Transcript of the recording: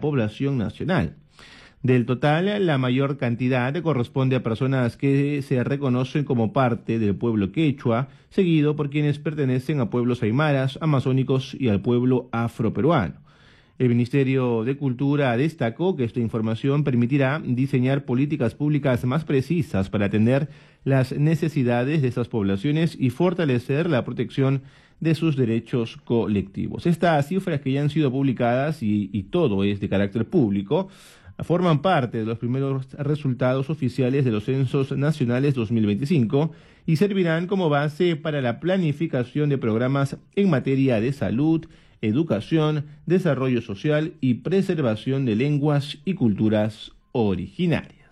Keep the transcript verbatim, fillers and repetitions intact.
población nacional. Del total, la mayor cantidad corresponde a personas que se reconocen como parte del pueblo quechua, seguido por quienes pertenecen a pueblos aymaras, amazónicos y al pueblo afroperuano. El Ministerio de Cultura destacó que esta información permitirá diseñar políticas públicas más precisas para atender las necesidades de estas poblaciones y fortalecer la protección de sus derechos colectivos. Estas cifras que ya han sido publicadas, y, y todo es de carácter público, forman parte de los primeros resultados oficiales de los censos nacionales dos mil veinticinco y servirán como base para la planificación de programas en materia de salud, educación, desarrollo social y preservación de lenguas y culturas originarias.